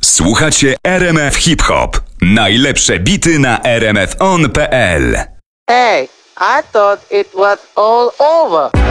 Słuchacie RMF Hip Hop. Najlepsze bity na rmfon.pl. Hey, I thought it was all over.